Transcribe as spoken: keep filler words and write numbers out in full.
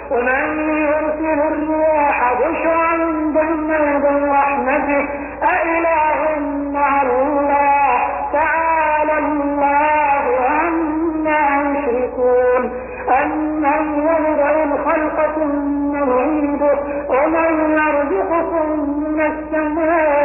ومن يرسل الرياح بشرا بين يدي رحمته أإله مع الله تعالى الله عما يشركون أمن يبدأ الخلق ثم يعيده ومن يرزقكم من السماء